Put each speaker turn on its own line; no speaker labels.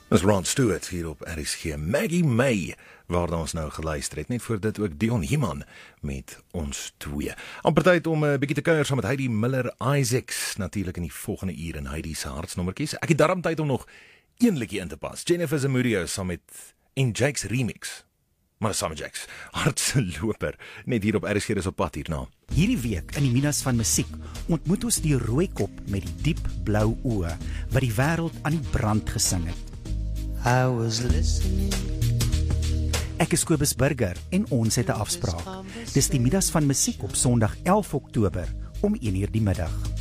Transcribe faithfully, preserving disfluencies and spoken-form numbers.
Dis Ron Stewart hier op R S G. Maggie May, waar ons nou geluister het. Net voor dit ook Dion Heeman met ons twee. Amper tyd om 'n uh, bietjie te kuier saam met Heidi Miller-Isaacs. Natuurlik in die volgende uur in Heidi se hartsnommertjies. Ek het darm tyd om nog een liedjie in te pas. Jennifer Zamudio saam met In Jake's remix. Maar saam met Jake's hartsloper. Net hier op R S G, dis op pad hierna.
Hierdie week in die Minas van Musiek ontmoet ons die rooikop met die diep blou oë wat die wêreld aan die brand gesing het.
I was listening.
Ek is Kobus Burger en ons het 'n afspraak. Dis die Minas van Musiek op Sondag elf Oktober om een uur die middag.